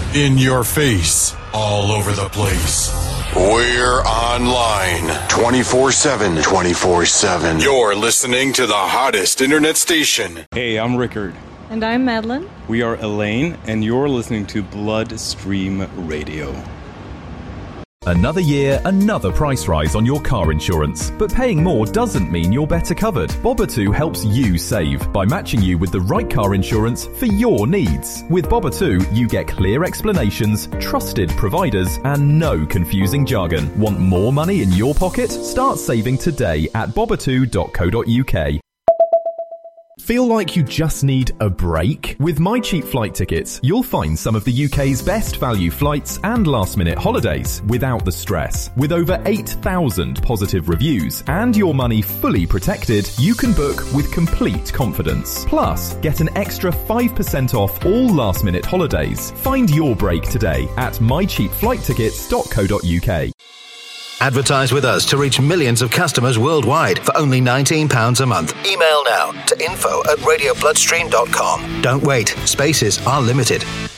In your face. All over the place. We're online 24/7. 24/7. You're listening to the hottest internet station. Hey, I'm Rickard. And I'm Madeline. We are Elaine, and you're listening to Bloodstream Radio. Another year, another price rise on your car insurance. But paying more doesn't mean you're better covered. Boba2 helps you save by matching you with the right car insurance for your needs. With Boba2, you get clear explanations, trusted providers, and no confusing jargon. Want more money in your pocket? Start saving today at boba2.co.uk. Feel like you just need a break? With My Cheap Flight Tickets, you'll find some of the UK's best value flights and last-minute holidays without the stress. With over 8,000 positive reviews and your money fully protected, you can book with complete confidence. Plus, get an extra 5% off all last-minute holidays. Find your break today at mycheapflighttickets.co.uk. Advertise with us to reach millions of customers worldwide for only £19 a month. Email now to info@radiobloodstream.com. Don't wait. Spaces are limited.